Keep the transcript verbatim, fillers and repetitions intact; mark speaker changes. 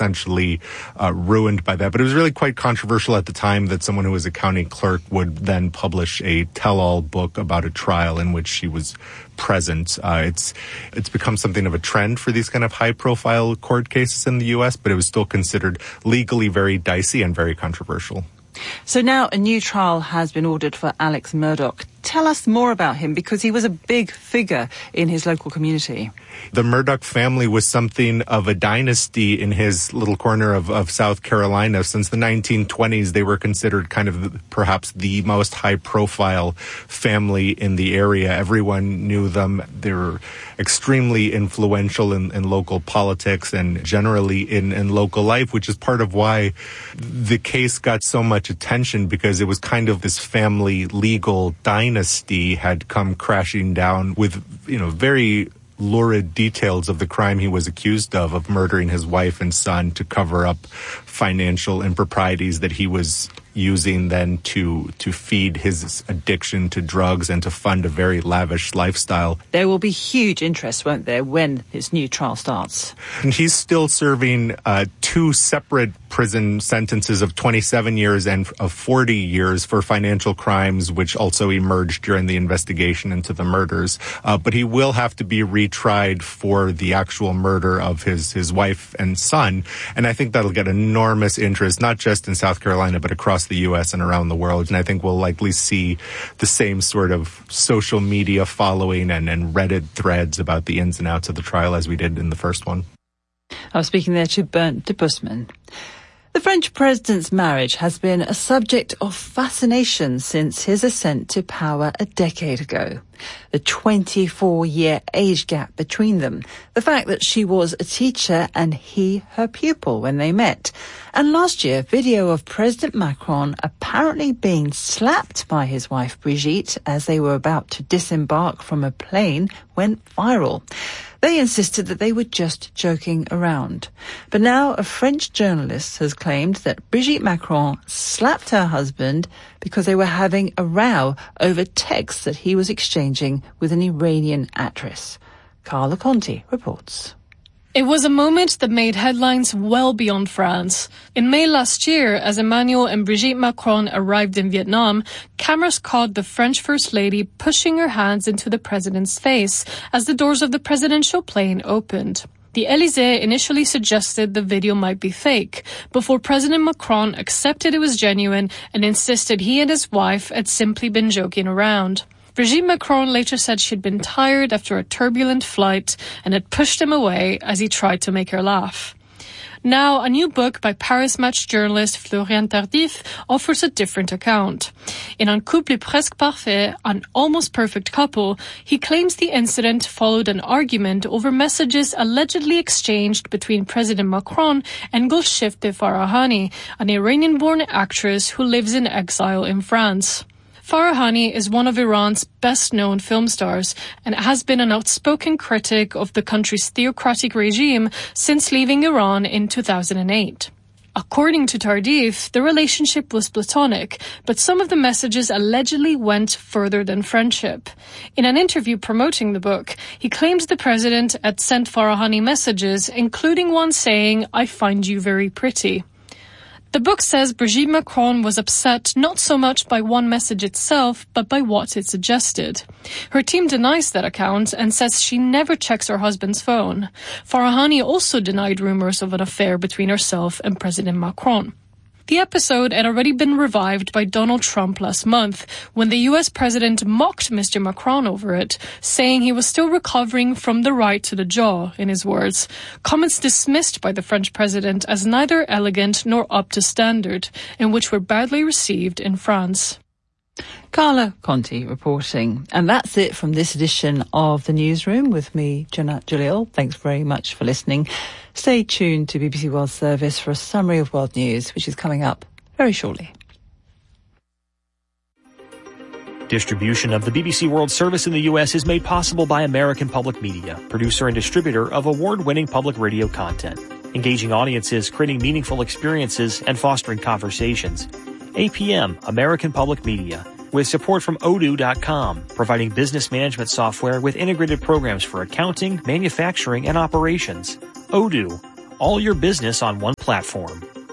Speaker 1: essentially uh, ruined by that. But it was really quite controversial at the time that someone who was a county clerk would then publish a tell-all book about a trial in which she was present. Uh, it's it's become something of a trend for these kind of high-profile court cases in the U S, but it was still considered legally very dicey and very controversial.
Speaker 2: So now a new trial has been ordered for Alex Murdaugh. Tell us more about him, because he was a big figure in his local community.
Speaker 1: The Murdaugh family was something of a dynasty in his little corner of, of South Carolina. Since the nineteen twenties, they were considered kind of perhaps the most high-profile family in the area. Everyone knew them. They were extremely influential in, in local politics and generally in, in local life, which is part of why the case got so much attention, because it was kind of this family legal dynasty had come crashing down with, you know, very lurid details of the crime he was accused of, of murdering his wife and son to cover up financial improprieties that he was using then to to feed his addiction to drugs and to fund a very lavish lifestyle.
Speaker 2: There will be huge interest, won't there, when his new trial starts?
Speaker 1: And he's still serving uh, two separate prison sentences of twenty-seven years and of forty years for financial crimes, which also emerged during the investigation into the murders. Uh, but he will have to be retried for the actual murder of his, his wife and son. And I think that'll get enormous interest, not just in South Carolina, but across the U S and around the world. And I think we'll likely see the same sort of social media following and, and Reddit threads about the ins and outs of the trial as we did in the first one.
Speaker 2: I was speaking there to Bernd de Busman. The French president's marriage has been a subject of fascination since his ascent to power a decade ago. The twenty-four-year age gap between them, the fact that she was a teacher and he her pupil when they met, and last year, video of President Macron apparently being slapped by his wife Brigitte as they were about to disembark from a plane went viral. They insisted that they were just joking around. But now a French journalist has claimed that Brigitte Macron slapped her husband because they were having a row over texts that he was exchanging with an Iranian actress. Carla Conti reports.
Speaker 3: It was a moment that made headlines well beyond France. In May last year, as Emmanuel and Brigitte Macron arrived in Vietnam, cameras caught the French First Lady pushing her hands into the president's face as the doors of the presidential plane opened. The Élysée initially suggested the video might be fake, before President Macron accepted it was genuine and insisted he and his wife had simply been joking around. Brigitte Macron later said she'd been tired after a turbulent flight and had pushed him away as he tried to make her laugh. Now, a new book by Paris Match journalist Florian Tardif offers a different account. In Un couple presque parfait, an almost perfect couple, he claims the incident followed an argument over messages allegedly exchanged between President Macron and Golshifteh Farahani, an Iranian-born actress who lives in exile in France. Farahani is one of Iran's best-known film stars and has been an outspoken critic of the country's theocratic regime since leaving Iran in two thousand eight. According to Tardif, the relationship was platonic, but some of the messages allegedly went further than friendship. In an interview promoting the book, he claims the president had sent Farahani messages, including one saying, "I find you very pretty." The book says Brigitte Macron was upset not so much by one message itself, but by what it suggested. Her team denies that account and says she never checks her husband's phone. Farahani also denied rumors of an affair between herself and President Macron. The episode had already been revived by Donald Trump last month, when the U S president mocked Mister Macron over it, saying he was still recovering from the right to the jaw, in his words. Comments dismissed by the French president as neither elegant nor up to standard, and which were badly received in France.
Speaker 2: Carla Conti reporting. And that's it from this edition of The Newsroom with me, Janat Jalil. Thanks very much for listening. Stay tuned to B B C World Service for a summary of world news, which is coming up very shortly.
Speaker 4: Distribution of the B B C World Service in the U S is made possible by American Public Media, producer and distributor of award-winning public radio content, engaging audiences, creating meaningful experiences, and fostering conversations. A P M, American Public Media, with support from Odoo dot com, providing business management software with integrated programs for accounting, manufacturing, and operations. Odoo, all your business on one platform.